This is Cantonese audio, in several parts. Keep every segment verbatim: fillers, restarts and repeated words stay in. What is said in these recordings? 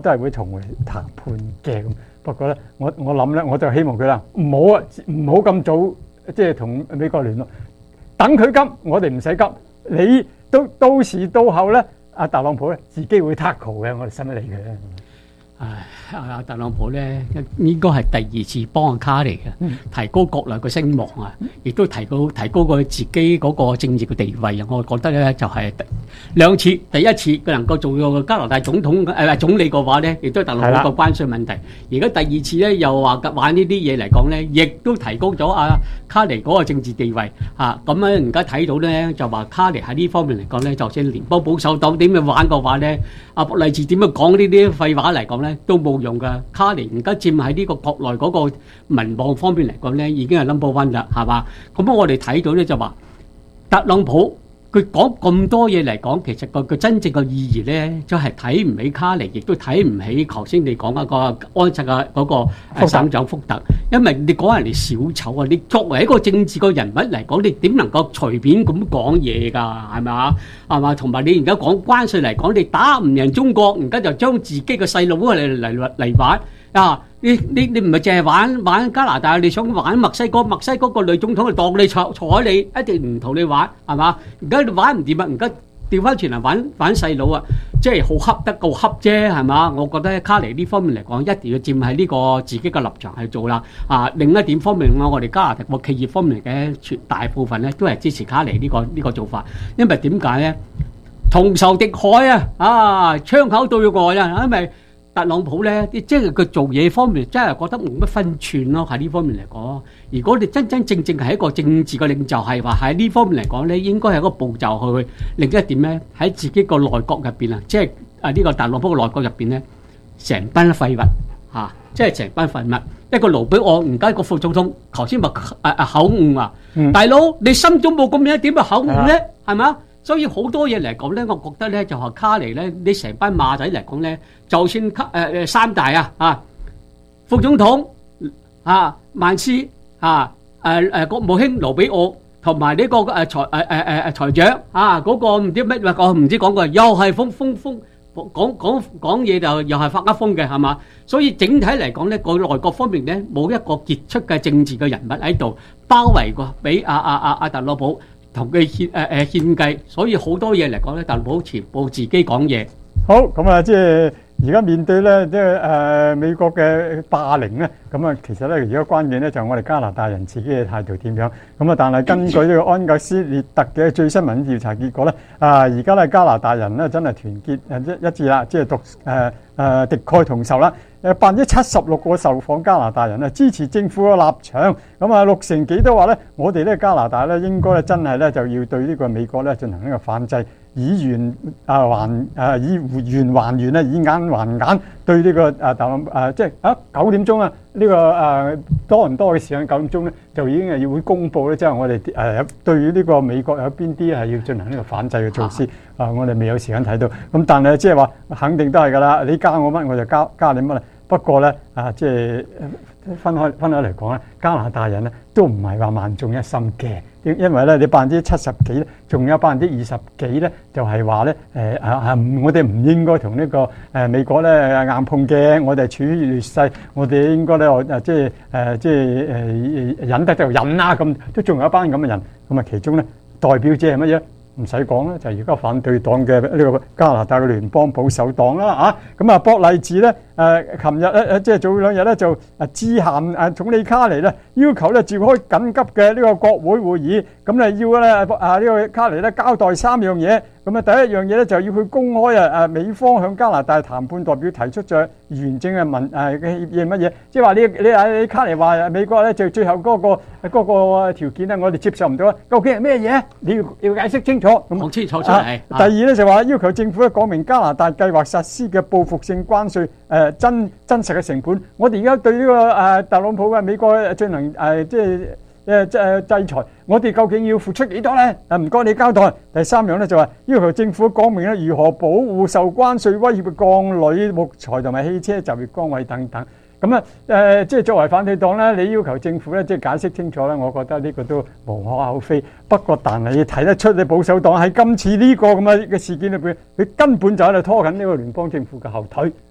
都係會重回談判嘅咁。不過咧，我我諗咧，我就希望佢啦，唔好啊，唔好咁早即係同美國聯絡，等佢急，我哋唔使急。你到到時到後咧，阿特朗普咧自己會 tackle 嘅，我哋使乜理佢咧？ 唉，阿特朗普咧應該係第二次幫阿卡尼嘅，提高國內嘅聲望啊，亦都提高提高佢自己嗰個政治嘅地位啊。我覺得咧就係兩次，第一次佢能夠做個加拿大總統誒、呃、總理嘅話咧，亦都係特朗普個關稅問題。而家第二次咧又話玩呢啲嘢嚟講咧，亦都提高咗阿卡尼嗰個政治地位嚇。咁咧而家睇到咧就話卡尼喺呢方面嚟講咧，就算聯邦保守黨點樣玩嘅話咧，阿博勵治點樣講呢啲廢話嚟講咧，都冇用噶。卡尼而家佔喺呢個國內嗰個民望方面嚟講咧，已經係 number one 啦，係嘛？咁我哋睇到咧就話特朗普佢講咁多嘢嚟講，其實個個真正嘅意義咧，就係睇唔起卡尼，亦都睇唔起頭先你講嗰個安省嘅嗰個省長福特，因為你講人哋小丑啊！你作為一個政治個人物嚟講，你點能夠隨便咁講嘢㗎？係咪啊？係嘛？同埋你而家講關稅嚟講，你打唔贏中國，而家就將自己嘅細路嚟嚟嚟玩啊！你你你唔係淨係玩玩加拿大，你想玩墨西哥？墨西哥個女總統就當你坐坐喺你，一定唔同你玩，係嘛？而家你玩唔掂啊！而家調翻轉嚟玩玩細佬啊，即係好恰得夠恰啫，係嘛？我覺得卡尼呢方面嚟講，一定要佔喺呢個自己嘅立場去做啦。啊，另一點方面我我哋加拿大個企業方面嘅絕大部分咧，都係支持卡尼呢個呢個做法，因為點解咧？同仇敵愾啊！啊，槍口對外啊，因為特朗普咧，即係佢做嘢方面，真係覺得冇乜分寸咯。喺呢方面嚟講，如果你真真正正係一個政治嘅領袖，係話喺呢方面嚟講咧，應該係一個步驟去。另一點咧，喺自己個內閣入邊啊，即係啊呢個特朗普嘅內閣入邊咧，成班廢物嚇，即係成班廢物。一個盧比奧，而家個副總統，頭先話誒誒口誤啊，嗯、大佬你心中冇咁樣點啊口誤咧，係嘛？所以好多嘢嚟講咧，我覺得咧就係卡尼咧，你成班馬仔嚟講咧，就算卡誒誒三大啊啊，副總統啊曼斯啊誒誒國務卿盧比奧同埋呢個誒財誒誒誒誒財長啊嗰個唔知乜話我唔知講過，又係風風風講講講嘢就又係發噏風嘅係嘛？所以整體嚟講咧，個內閣方面咧冇一個傑出嘅政治嘅人物喺度包圍過俾阿阿阿阿特朗普。同佢獻誒誒獻計，所以好多嘢嚟講咧，特朗普全部自己講嘢。 好咁啊，即係而家面對咧，即係誒美國嘅霸凌咧，咁啊，其實咧而家關鍵咧就係我哋加拿大人自己嘅態度點樣。咁啊，但係根據呢個安格斯列特嘅最新民調查結果咧，啊而家咧加拿大人咧真係團結誒一一致啦，即係獨誒誒敵愾同仇啦。誒百分之七十六個受訪加拿大人咧支持政府嘅立場，咁啊六成幾都話咧，我哋咧加拿大咧應該咧真係咧就要對呢個美國咧進行呢個反制，以圓啊還誒以圓還圓咧，以眼還眼，對呢個誒特朗普誒即係啊九點鐘啊呢個誒多倫多嘅時間九點鐘咧就已經係要會公佈咧，即係我哋誒對於呢個美國有邊啲係要進行呢個反制嘅措施啊，我哋未有時間睇到，咁但係即係話肯定都係㗎啦，你加我乜我就加加你乜啦。不過咧，啊，即係分開分開嚟講咧，加拿大人咧都唔係話萬眾一心嘅，因因為咧你百分之七十幾咧，仲有百分之二十幾咧，就係話咧，誒啊啊，我哋唔應該同呢個誒美國咧硬碰嘅，我哋處於劣勢，我哋應該咧誒即係誒即係誒忍得就忍啦，咁都仲有一班咁嘅人，咁啊其中咧代表者係乜嘢？唔使講啦，就係而家反對黨嘅呢個加拿大嘅聯邦保守黨啦，嚇咁啊，博勵治咧誒，琴日咧誒，即係早兩日咧就誒致函誒總理卡尼咧，要求咧召開緊急嘅呢個國會會議，咁咧要咧啊呢個卡尼咧交代三樣嘢，咁啊第一樣嘢咧就要去公開啊誒美方向加拿大談判代表提出咗完整嘅文誒嘅協議係乜嘢，即係話你你啊你卡尼話美國咧就最後嗰個嗰個條件咧，我哋接受唔到啊，究竟係咩嘢？你要要解釋清楚。 講清楚出嚟。 第二咧就話要求政府咧講明加拿大計劃實施嘅報復性關稅誒真真實嘅成本。我哋而家對呢個誒特朗普嘅美國進行誒即係誒誒制裁，我哋究竟要付出幾多咧？誒唔該你交代。第三樣咧就話要求政府講明咧如何保護受關稅威脅嘅鋼鋁、木材同埋汽車就業崗位等等。咁啊誒，即係作為反對黨咧，你要求政府咧即係解釋清楚咧，我覺得呢個都無可厚非。不過，但係你睇得出你保守黨喺今次呢個咁嘅嘅事件裏邊，佢根本就喺度拖緊呢個聯邦政府嘅後腿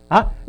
啊。